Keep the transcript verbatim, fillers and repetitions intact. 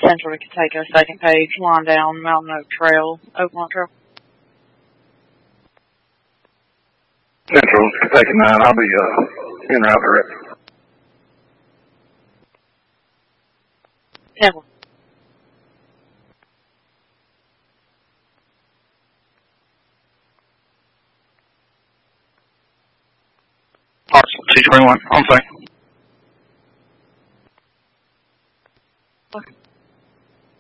Central to Katako, second page, line down, Mountain Oak Trail, Oakmont Trail. Central, Katako nine, I'll be uh, in route direct. Temple. two twenty-one, on site.